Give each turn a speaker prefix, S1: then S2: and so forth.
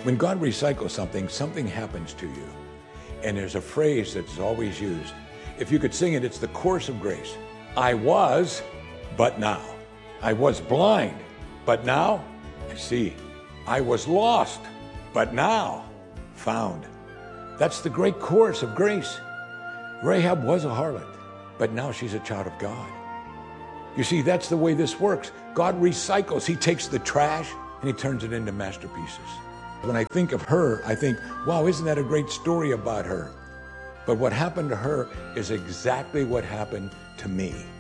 S1: When God recycles something, something happens to you. And there's a phrase that's always used. If you could sing it, it's the chorus of grace. I was, but now. I was blind, but now I see. I was lost, but now found. That's the great chorus of grace. Rahab was a harlot, but now she's a child of God. You see, that's the way this works. God recycles. He takes the trash and he turns it into masterpieces. When I think of her, I think, wow, isn't that a great story about her? But what happened to her is exactly what happened to me.